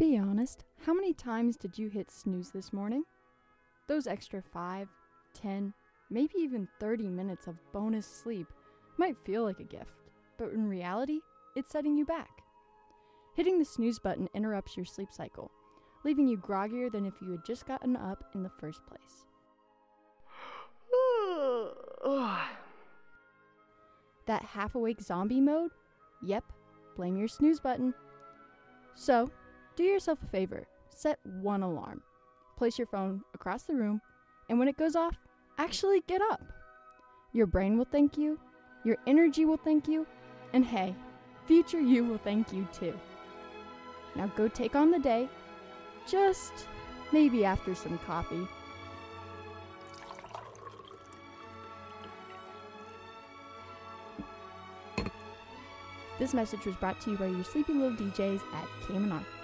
Be honest, how many times did you hit snooze this morning? Those extra 5, 10, maybe even 30 minutes of bonus sleep might feel like a gift, but in reality, it's setting you back. Hitting the snooze button interrupts your sleep cycle, leaving you groggier than if you had just gotten up in the first place. That half-awake zombie mode? Yep, blame your snooze button. So, do yourself a favor, set one alarm. Place your phone across the room, and when it goes off, actually get up. Your brain will thank you, your energy will thank you, and hey, future you will thank you too. Now go take on the day, just maybe after some coffee. This message was brought to you by your sleepy little DJs at Cayman.